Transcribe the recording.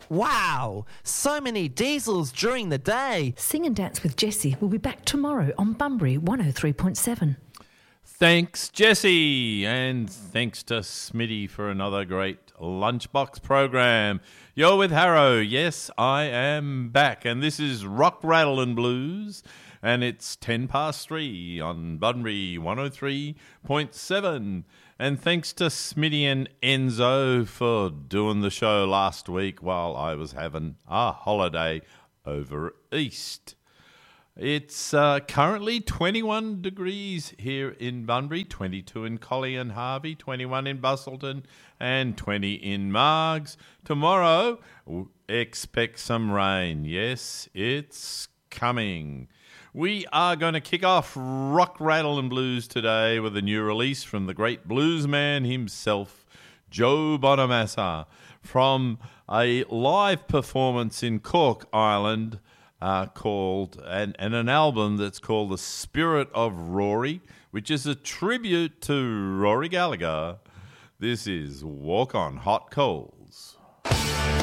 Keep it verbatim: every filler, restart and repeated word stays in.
Wow, so many diesels during the day. Sing and Dance with Jessie will be back tomorrow on Bunbury one oh three point seven. Thanks, Jesse, and thanks to Smitty for another great lunchbox program. You're with Harrow. Yes, I am back, and this is Rock, Rattle and Blues, and it's ten past three on Bunbury one oh three point seven. And thanks to Smitty and Enzo for doing the show last week while I was having a holiday over east. It's uh, currently twenty-one degrees here in Bunbury, twenty-two in Collie and Harvey, twenty-one in Bustleton, and twenty in Margs. Tomorrow, expect some rain. Yes, it's coming. We are going to kick off Rock, Rattle and Blues today with a new release from the great blues man himself, Joe Bonamassa, from a live performance in Cork Island uh, called, and, and an album that's called The Spirit of Rory, which is a tribute to Rory Gallagher. This is Walk on Hot Coals.